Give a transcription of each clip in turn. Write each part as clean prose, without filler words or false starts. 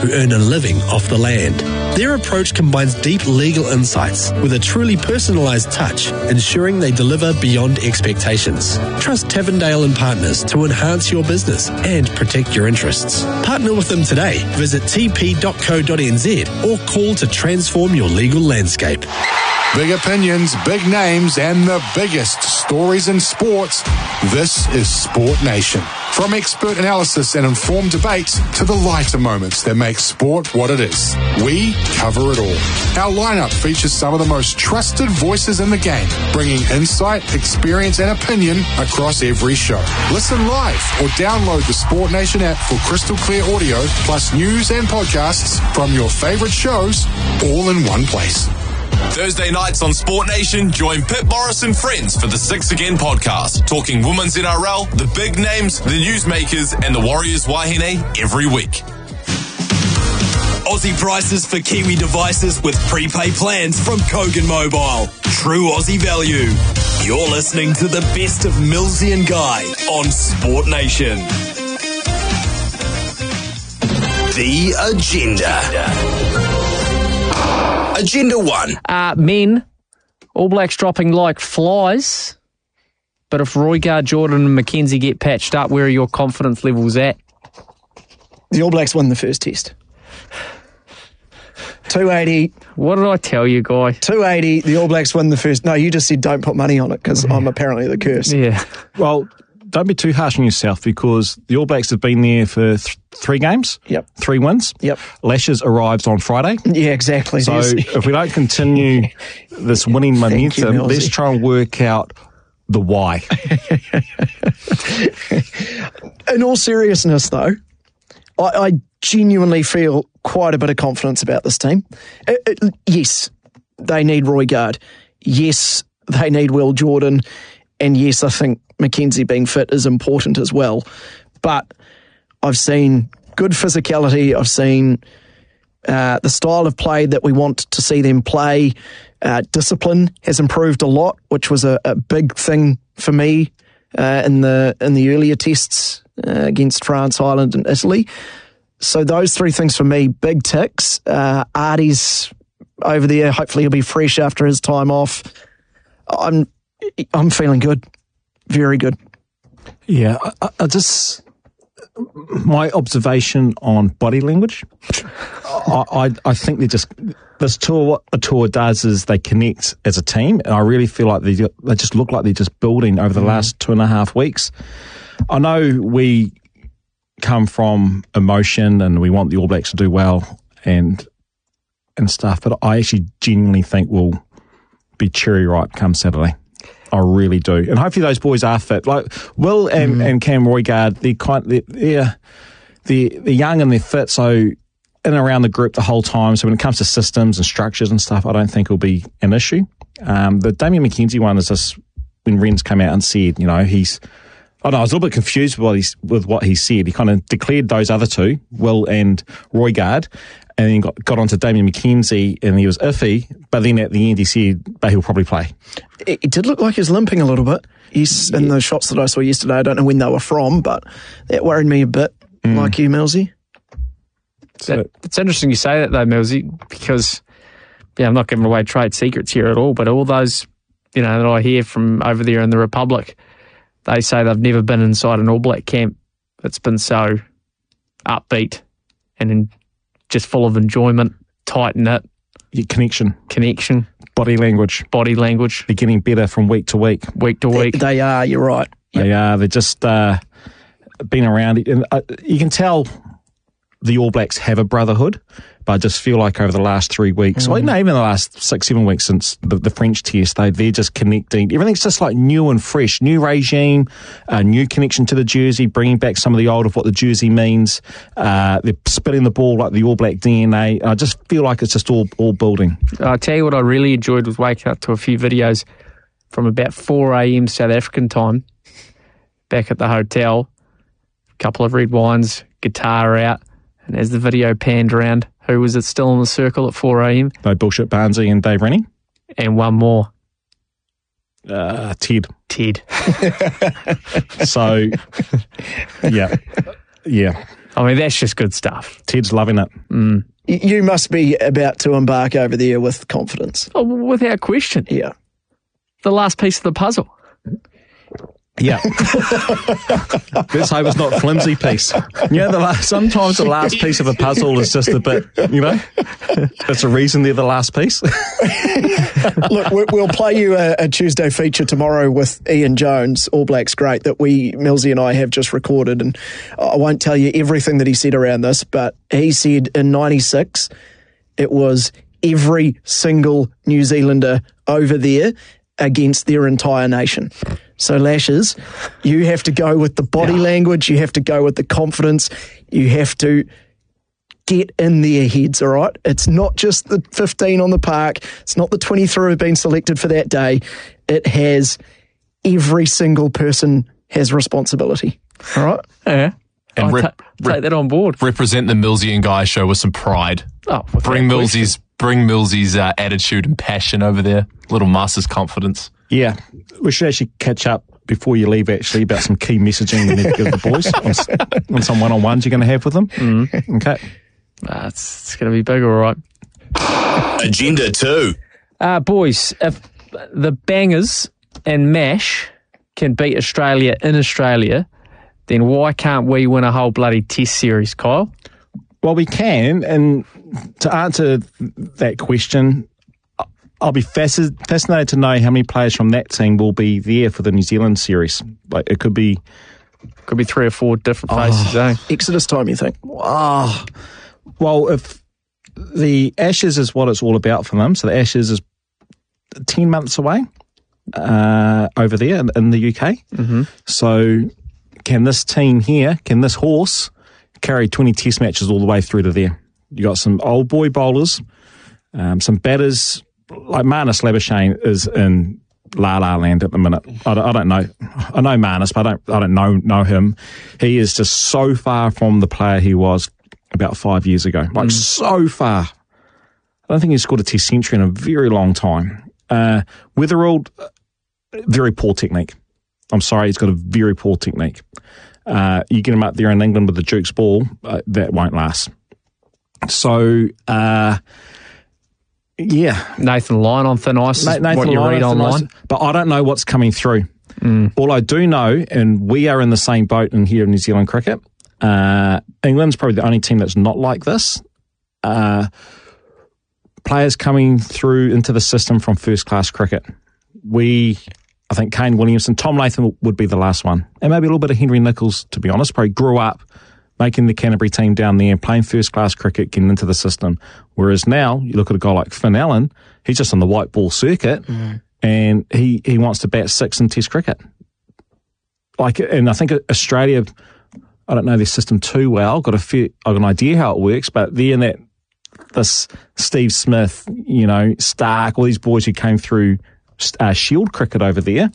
who earn a living off the land. Their approach combines deep legal insights with a truly personalised touch, ensuring they deliver beyond expectations. Trust Tavendale and Partners to enhance your business and protect your interests. Partner with them today. Visit tp.co.nz or call to transform your legal landscape. Big opinions, big names, and the biggest stories in sports. This is Sport Nation. From expert analysis and informed debates to the lighter moments that make sport what it is, we cover it all. Our lineup features some of the most trusted voices in the game, bringing insight, experience, and opinion across every show. Listen live or download the Sport Nation app for crystal clear audio, plus news and podcasts from your favourite shows, all in one place. Thursday nights on Sport Nation, join Pip Morris and friends for the Six Again podcast, talking women's NRL, the big names, the newsmakers, and the Warriors Wahine every week. Aussie prices for Kiwi devices with prepay plans from Kogan Mobile. True Aussie value. You're listening to the best of Millsy and Guy on Sport Nation. The Agenda. Agenda 1. Men, All Blacks dropping like flies. But if Roigard, Jordan and McKenzie get patched up, where are your confidence levels at? The All Blacks win the first test. 280. What did I tell you, Guy? 280, the All Blacks win the first. No, you just said don't put money on it because I'm apparently the curse. Yeah. Well, don't be too harsh on yourself because the All Blacks have been there for 3 games. Yep. 3 wins. Yep. Lashes arrives on Friday. Yeah, exactly. So if we don't continue this winning momentum, let's try and work out the why. In all seriousness, though, I genuinely feel quite a bit of confidence about this team. Yes, they need Roigard. Yes, they need Will Jordan. And yes, I think McKenzie being fit is important as well. But I've seen good physicality. I've seen the style of play that we want to see them play. Discipline has improved a lot, which was a big thing for me in the earlier tests against France, Ireland and Italy. So those 3 things for me, big ticks. Artie's over there. Hopefully he'll be fresh after his time off. I'm feeling good. Very good. Yeah, I just... My observation on body language, I think they just... This tour, what the tour does is they connect as a team, and I really feel like they just look like they're just building over the last 2.5 weeks. I know we come from emotion and we want the All Blacks to do well and stuff, but I actually genuinely think we'll be cherry ripe come Saturday. I really do, and hopefully those boys are fit. Like Will and Cam Roigard, they're young and they're fit, so in and around the group the whole time. So when it comes to systems and structures and stuff, I don't think it'll be an issue. The Damian McKenzie one is just when Ren's come out and said, you know, I was a little bit confused with what he said. He kind of declared those other 2, Will and Roigard, and then got onto Damian McKenzie, and he was iffy. But then at the end, he said, "But he'll probably play." It did look like he was limping a little bit. In the shots that I saw yesterday, I don't know when they were from, but that worried me a bit. Like you, Millsy. It's interesting you say that though, Millsy, because I'm not giving away trade secrets here at all. But all those, that I hear from over there in the Republic, they say they've never been inside an All Black camp that's been so upbeat and just full of enjoyment, tight-knit. Connection. Body language. They're getting better from week to week. They are, you're right. Yep. They are. They're just been around. And you can tell the All Blacks have a brotherhood, but I just feel like over the last 3 weeks, even the last 6-7 weeks since the French test, they're just connecting. Everything's just like new and fresh, new regime, new connection to the jersey, bringing back some of the old of what the jersey means. They're spitting the ball like the All Black DNA. I just feel like it's just all building. I'll tell you what I really enjoyed was waking up to a few videos from about 4 a.m. South African time, back at the hotel, a couple of red wines, guitar out, and as the video panned around, who was it still in the circle at 4 a.m? No bullshit, Barnesy and Dave Rennie. And one more. Ted. Ted. So, yeah. I mean, that's just good stuff. Ted's loving it. You must be about to embark over there with confidence. Oh, without question. Yeah. The last piece of the puzzle. Yeah. Let's hope it's not a flimsy piece. Sometimes the last piece of a puzzle is just a bit, that's a reason they're the last piece. Look, we'll play you a Tuesday feature tomorrow with Ian Jones, All Blacks great, that Millsy and I have just recorded, and I won't tell you everything that he said around this, but he said in 96 it was every single New Zealander over there against their entire nation. So, Lashes, you have to go with the body language, you have to go with the confidence, you have to get in their heads, all right? It's not just the 15 on the park, it's not the 23 who have been selected for that day. It has every single person has responsibility, all right? Yeah. And take that on board. Represent the Millsy and Guy show with some pride. Oh, Bring Millsy's attitude and passion over there. Little Masters confidence. Yeah. We should actually catch up before you leave, actually, about some key messaging we need to give the boys on some one-on-ones you're going to have with them. Okay. It's going to be big, all right. Agenda 2. Boys, if the Bangers and MASH can beat Australia in Australia, then why can't we win a whole bloody test series, Kyle? Well, we can, and to answer that question, I'll be fascinated to know how many players from that team will be there for the New Zealand series. Like, it could be 3 or 4 different faces, eh? Exodus time, you think? Well, if the Ashes is what it's all about for them, so the Ashes is 10 months away over there in the UK. Mm-hmm. So can this team here, can this horse carry 20 test matches all the way through to there? You got some old boy bowlers, some batters, like Marnus Labuschagne is in La La Land at the minute. I don't know. I know Marnus, but I don't know him. He is just so far from the player he was about 5 years ago. Like, so far. I don't think he's scored a test century in a very long time. Weatherald, very poor technique. I'm sorry, he's got a very poor technique. You get him up there in England with the Duke's ball, that won't last. So, yeah. Nathan Lyon on thin ice is what you read online. But I don't know what's coming through. All I do know, and we are in the same boat in here in New Zealand cricket, England's probably the only team that's not like this. Players coming through into the system from first-class cricket. I think Kane Williamson, Tom Latham would be the last one. And maybe a little bit of Henry Nicholls, to be honest. Probably grew up making the Canterbury team down there, playing first-class cricket, getting into the system. Whereas now, you look at a guy like Finn Allen, he's just on the white ball circuit, and he wants to bat 6 in Test cricket. And I think Australia, I don't know their system too well, I've got an idea how it works, but they're in this Steve Smith, Stark, all these boys who came through Shield cricket over there.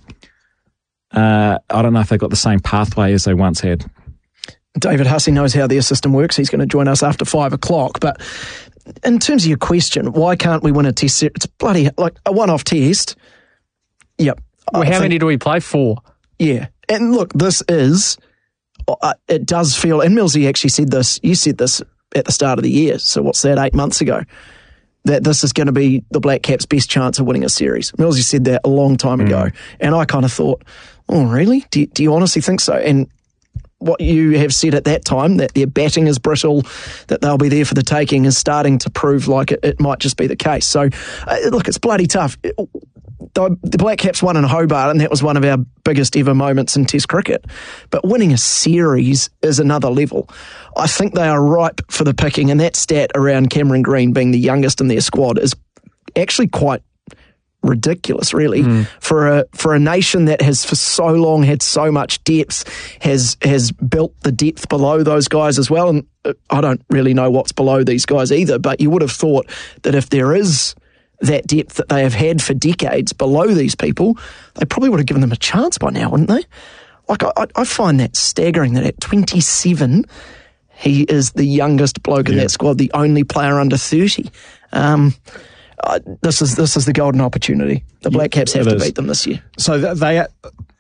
I don't know if they've got the same pathway as they once had. David Hussey knows how their system works. He's going to join us after 5 o'clock. But in terms of your question, why can't we win a test series? It's bloody like a one-off test. Yep. Well, how many do we play? 4? Yeah. And look, this is, it does feel, and Millsy actually said this, you said this at the start of the year. So what's that, 8 months ago? That this is going to be the Black Caps' best chance of winning a series. Millsy said that a long time ago. And I kind of thought, oh, really? Do you honestly think so? And what you have said at that time, that their batting is brittle, that they'll be there for the taking, is starting to prove like it might just be the case. So, look, it's bloody tough. The Black Caps won in Hobart, and that was one of our biggest ever moments in Test cricket. But winning a series is another level. I think they are ripe for the picking, and that stat around Cameron Green being the youngest in their squad is actually quite ridiculous, really, for a nation that has for so long had so much depth, has built the depth below those guys as well. And I don't really know what's below these guys either, but you would have thought that if there is that depth that they have had for decades below these people, they probably would have given them a chance by now, wouldn't they? Like, I find that staggering that at 27, he is the youngest bloke in that squad, the only player under 30. This is the golden opportunity. The Black Caps have to beat them this year. So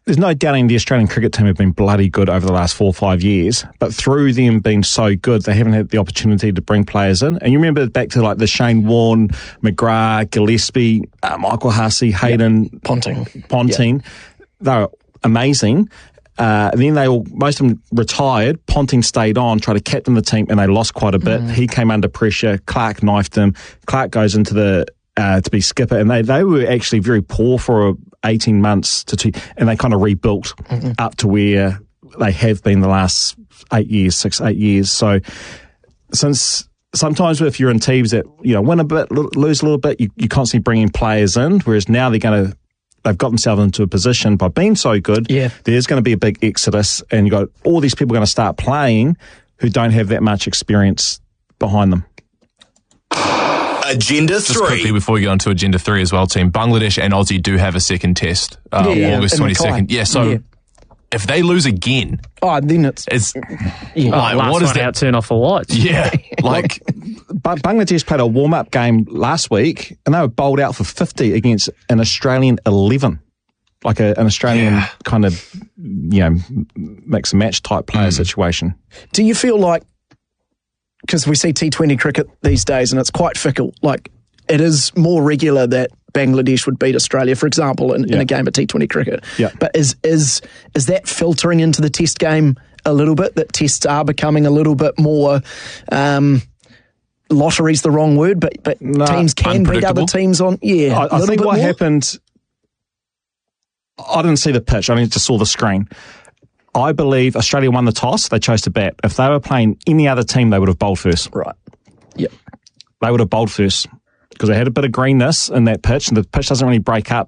there's no doubting the Australian cricket team have been bloody good over the last 4 or 5 years, but through them being so good, they haven't had the opportunity to bring players in. And you remember back to like the Shane Warne, McGrath, Gillespie, Michael Hussey, Hayden, Ponting. They were amazing. And then most of them retired. Ponting stayed on, tried to captain the team, and they lost quite a bit. He came under pressure. Clark knifed him. Clark goes into to be skipper, and they were actually very poor for 18 months and they kind of rebuilt up to where they have been the last 8 years. So since sometimes if you're in teams that win a bit, lose a little bit, you constantly bring in players in, whereas now they've got themselves into a position by being so good. Yeah. There's going to be a big exodus, and you've got all these people going to start playing who don't have that much experience behind them. Agenda 3. Just quickly before we get on to Agenda 3 as well, team, Bangladesh and Aussie do have a second test, August 22nd. Yeah, so if they lose again... then it's... what is that? Turn off the lights. Yeah. Bangladesh played a warm-up game last week, and they were bowled out for 50 against an Australian 11. Like an Australian kind of, mix and match type player situation. Do you feel like, because we see T20 cricket these days and it's quite fickle, like it is more regular that Bangladesh would beat Australia, for example, in a game of T20 cricket. Yeah. But is that filtering into the test game a little bit, that tests are becoming a little bit more, lottery's the wrong word, but teams can beat other teams on, I think what happened, I didn't see the pitch, I just saw the screen. I believe Australia won the toss. They chose to bat. If they were playing any other team, they would have bowled first. Right. Yep. They would have bowled first because they had a bit of greenness in that pitch, and the pitch doesn't really break up